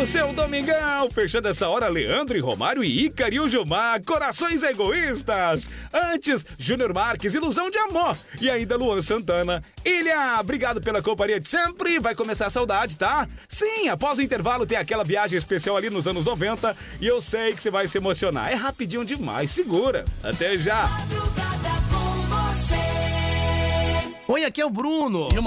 seu domingão. Fechando essa hora, Leandro e Romário e Ícaro e o Gilmar, Corações Egoístas. Antes, Júnior Marques, Ilusão de Amor. E ainda Luan Santana. Ilha, obrigado pela companhia de sempre. Vai começar a saudade, tá? Sim, após o intervalo tem aquela viagem especial ali nos anos 90. E eu sei que você vai se emocionar. É rapidinho demais, segura. Até já. Oi, aqui é o Bruno.